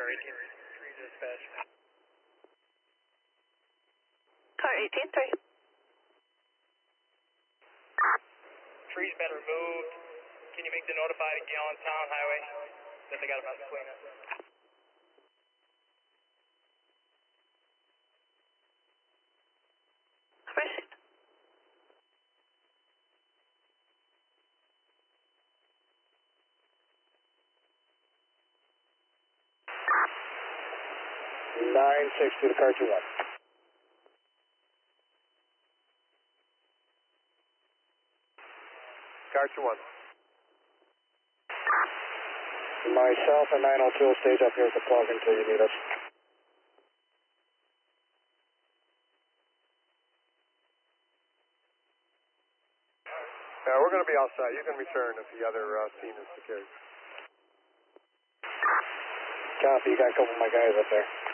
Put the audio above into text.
3 dispatch. Car 18-3. Tree's been removed. Can you make the notified at Allentown Highway that they got about to clean it? Appreciate it. Nine-6 to the car 2-1. Car 2-1. Myself and 902 will stage up here at the plug until you need us. We're going to be outside. You can return if the other scene is secured. Copy. You got a couple of my guys up there.